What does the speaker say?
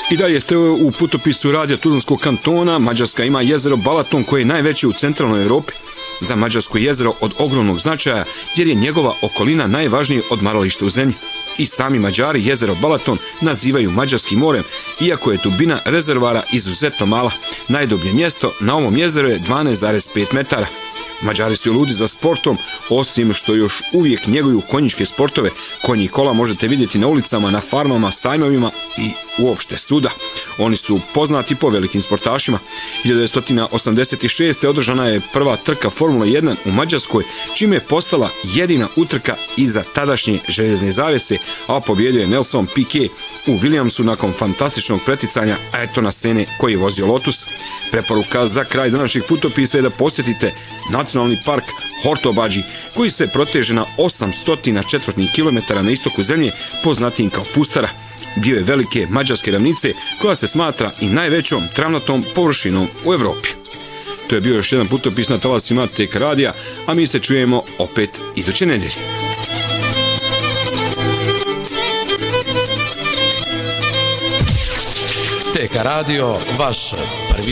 I dalje ste u putopisu radija Tuzlanskog kantona. Mađarska ima jezero Balaton koje je najveće u centralnoj Europi. Za Mađarsko jezero od ogromnog značaja jer je njegova okolina najvažnije odmaralište u zemlji. I sami Mađari jezero Balaton nazivaju Mađarskim morem, iako je dubina rezervoara izuzetno mala. Najdublje mjesto na ovom jezeru je 12,5 metara. Mađari su ludi za sportom, osim što još uvijek njeguju konjičke sportove. Konji i kola možete vidjeti na ulicama, na farmama, sajmovima i uopšte svuda. Oni su poznati po velikim sportašima. 1986. održana je prva trka Formula 1 u Mađarskoj, čime je postala jedina utrka iza tadašnje željezne zavese, a pobjedio je Nelson Piquet u Williamsu nakon fantastičnog preticanja Ayrtona Sene koji je vozio Lotus. Preporuka za kraj današnjeg putopisa je da posjetite Nacionalni park Hortobadži, koji se proteže na 800 četvrtnih kilometara na istoku zemlje, poznatijim kao Pustara. Dio je velike mađarske ravnice koja se smatra i najvećom travnatom površinom u Europi. To je bio još jedan putopis na talasima TK radija, a mi se čujemo opet iduće nedelje. TK radio, vaš prvi